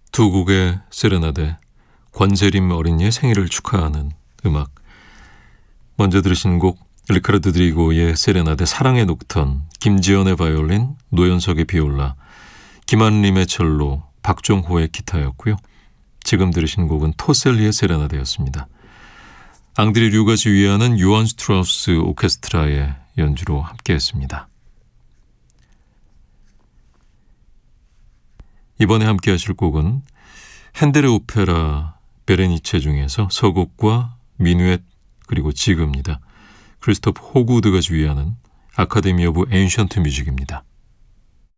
두 곡의 세레나데, 권세림 어린이의 생일을 축하하는 음악. 먼저 들으신 곡 리카르도 드리고의 세레나데 사랑의 녹턴, 김지연의 바이올린, 노현석의 비올라, 김한림의 첼로, 박종호의 기타였고요. 지금 들으신 곡은 토셀리의 세레나데였습니다. 앙드레 류가 지휘하는 요한 스트라우스 오케스트라의 연주로 함께했습니다. 이번에 함께 하실 곡은 핸델의 오페라 베레니체 중에서 서곡과 미누엣 그리고 지그입니다. 크리스토프 호구드가 지휘하는 아카데미 오브 엔션트 뮤직입니다.